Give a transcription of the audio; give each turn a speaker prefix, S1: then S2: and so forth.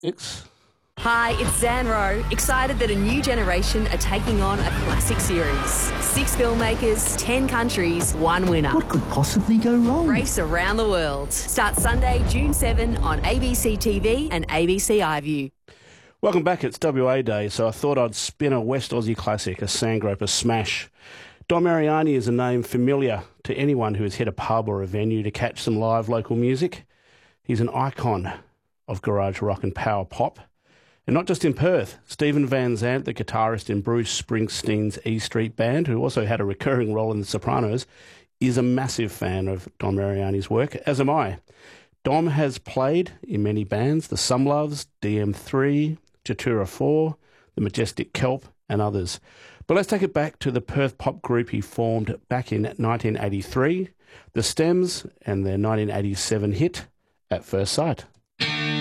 S1: It's
S2: Hi, it's Zan Rowe, excited that a new generation are taking on a classic series. 6 filmmakers, 10 countries, 1 winner.
S3: What could possibly go wrong?
S2: Race around the world. Starts Sunday, June 7 on ABC TV and ABC iView.
S1: welcome back. It's WA Day, so I thought I'd spin a West Aussie classic, a Sandgroper smash. Dom Mariani is a name familiar to anyone who has hit a pub or a venue to catch some live local music. He's an icon of garage rock and power pop. And not just in Perth. Stephen Van Zandt, the guitarist in Bruce Springsteen's E Street Band, who also had a recurring role in The Sopranos, is a massive fan of Dom Mariani's work, as am I. Dom has played in many bands, the Sumloves, DM3, Jatura 4, the Majestic Kelp, and others. But let's take it back to the Perth pop group he formed back in 1983, the Stems, and their 1987 hit, At First Sight.